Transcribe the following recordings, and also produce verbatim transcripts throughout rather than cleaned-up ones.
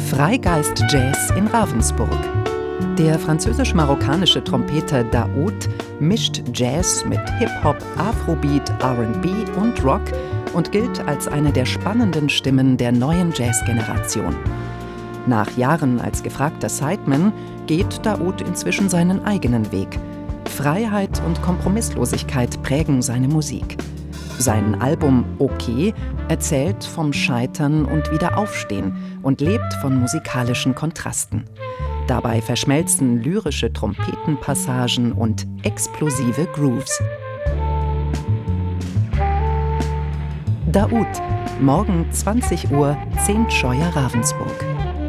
Freigeist Jazz in Ravensburg. Der französisch-marokkanische Trompeter Daoud mischt Jazz mit Hip-Hop, Afrobeat, R and B und Rock und gilt als eine der spannenden Stimmen der neuen Jazz-Generation. Nach Jahren als gefragter Sideman geht Daoud inzwischen seinen eigenen Weg. Freiheit und Kompromisslosigkeit prägen seine Musik. Sein Album Okay erzählt vom Scheitern und Wiederaufstehen und lebt von musikalischen Kontrasten. Dabei verschmelzen lyrische Trompetenpassagen und explosive Grooves. Daoud, morgen zwanzig Uhr, zehn Scheuer Ravensburg.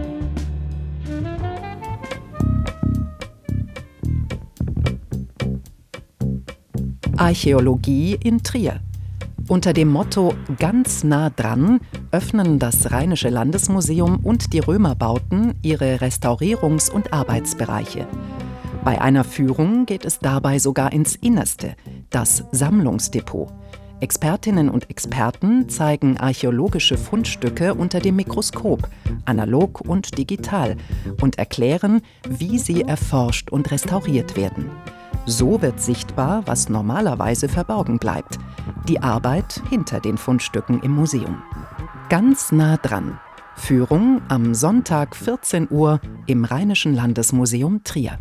Archäologie in Trier. Unter dem Motto »Ganz nah dran« öffnen das Rheinische Landesmuseum und die Römerbauten ihre Restaurierungs- und Arbeitsbereiche. Bei einer Führung geht es dabei sogar ins Innerste, das Sammlungsdepot. Expertinnen und Experten zeigen archäologische Fundstücke unter dem Mikroskop, analog und digital, und erklären, wie sie erforscht und restauriert werden. So wird sichtbar, was normalerweise verborgen bleibt: die Arbeit hinter den Fundstücken im Museum. Ganz nah dran. Führung am Sonntag vierzehn Uhr im Rheinischen Landesmuseum Trier.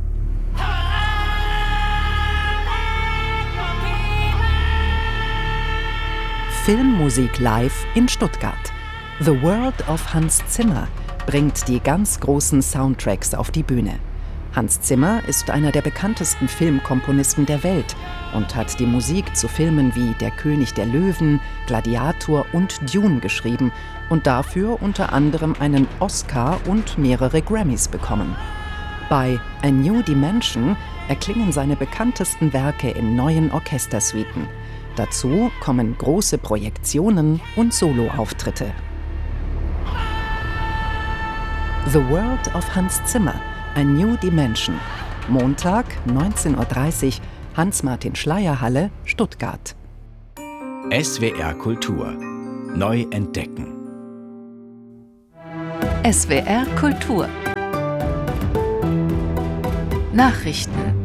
Filmmusik live in Stuttgart. The World of Hans Zimmer bringt die ganz großen Soundtracks auf die Bühne. Hans Zimmer ist einer der bekanntesten Filmkomponisten der Welt und hat die Musik zu Filmen wie Der König der Löwen, Gladiator und Dune geschrieben und dafür unter anderem einen Oscar und mehrere Grammys bekommen. Bei A New Dimension erklingen seine bekanntesten Werke in neuen Orchestersuiten. Dazu kommen große Projektionen und Soloauftritte. The World of Hans Zimmer, A New Dimension. Montag, neunzehn Uhr dreißig, Hans-Martin-Schleyer-Halle, Stuttgart. S W R Kultur. Neu entdecken. S W R Kultur. Nachrichten.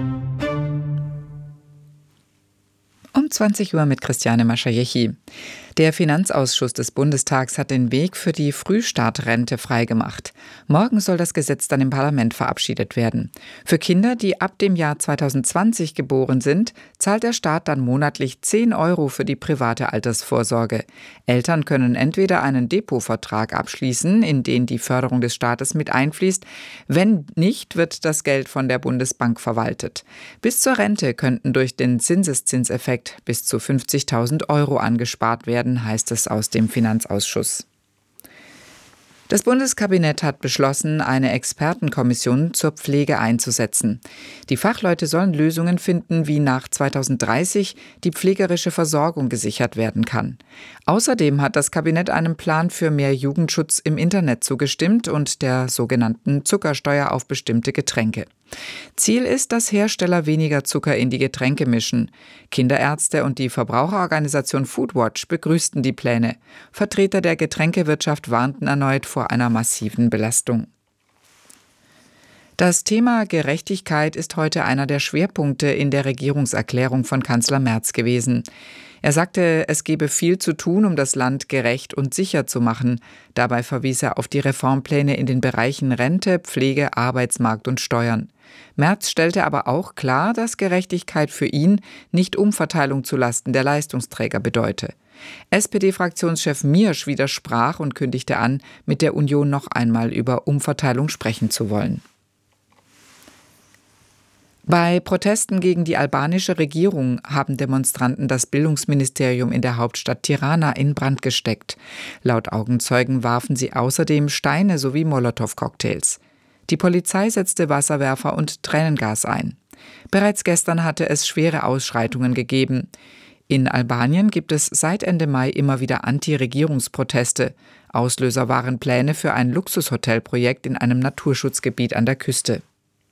Um zwanzig Uhr mit Christiane Maschajechi. Der Finanzausschuss des Bundestags hat den Weg für die Frühstartrente freigemacht. Morgen soll das Gesetz dann im Parlament verabschiedet werden. Für Kinder, die ab dem Jahr zweitausendzwanzig geboren sind, zahlt der Staat dann monatlich zehn Euro für die private Altersvorsorge. Eltern können entweder einen Depotvertrag abschließen, in den die Förderung des Staates mit einfließt. Wenn nicht, wird das Geld von der Bundesbank verwaltet. Bis zur Rente könnten durch den Zinseszinseffekt bis zu fünfzigtausend Euro angespart werden, heißt es aus dem Finanzausschuss. Das Bundeskabinett hat beschlossen, eine Expertenkommission zur Pflege einzusetzen. Die Fachleute sollen Lösungen finden, wie nach zweitausenddreißig die pflegerische Versorgung gesichert werden kann. Außerdem hat das Kabinett einem Plan für mehr Jugendschutz im Internet zugestimmt und der sogenannten Zuckersteuer auf bestimmte Getränke. Ziel ist, dass Hersteller weniger Zucker in die Getränke mischen. Kinderärzte und die Verbraucherorganisation Foodwatch begrüßten die Pläne. Vertreter der Getränkewirtschaft warnten erneut vor einer massiven Belastung. Das Thema Gerechtigkeit ist heute einer der Schwerpunkte in der Regierungserklärung von Kanzler Merz gewesen. Er sagte, es gebe viel zu tun, um das Land gerecht und sicher zu machen. Dabei verwies er auf die Reformpläne in den Bereichen Rente, Pflege, Arbeitsmarkt und Steuern. Merz stellte aber auch klar, dass Gerechtigkeit für ihn nicht Umverteilung zulasten der Leistungsträger bedeute. S P D-Fraktionschef Miersch widersprach und kündigte an, mit der Union noch einmal über Umverteilung sprechen zu wollen. Bei Protesten gegen die albanische Regierung haben Demonstranten das Bildungsministerium in der Hauptstadt Tirana in Brand gesteckt. Laut Augenzeugen warfen sie außerdem Steine sowie Molotow-Cocktails. Die Polizei setzte Wasserwerfer und Tränengas ein. Bereits gestern hatte es schwere Ausschreitungen gegeben. In Albanien gibt es seit Ende Mai immer wieder Anti-Regierungsproteste. Auslöser waren Pläne für ein Luxushotelprojekt in einem Naturschutzgebiet an der Küste.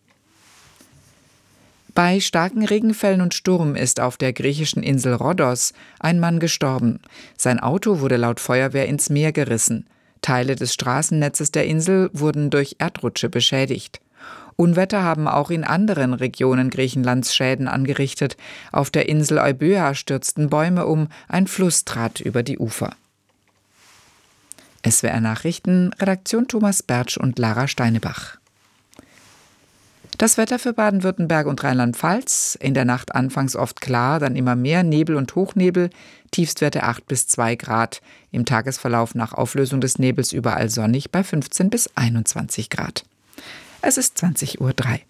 Bei starken Regenfällen und Sturm ist auf der griechischen Insel Rhodos ein Mann gestorben. Sein Auto wurde laut Feuerwehr ins Meer gerissen. Teile des Straßennetzes der Insel wurden durch Erdrutsche beschädigt. Unwetter haben auch in anderen Regionen Griechenlands Schäden angerichtet. Auf der Insel Euböa stürzten Bäume um, ein Fluss trat über die Ufer. S W R Nachrichten, Redaktion Thomas Bertsch und Lara Steinebach. Das Wetter für Baden-Württemberg und Rheinland-Pfalz: In der Nacht anfangs oft klar, dann immer mehr Nebel und Hochnebel, Tiefstwerte acht bis zwei Grad. Im Tagesverlauf nach Auflösung des Nebels überall sonnig bei fünfzehn bis einundzwanzig Grad. Es ist zwanzig Uhr drei.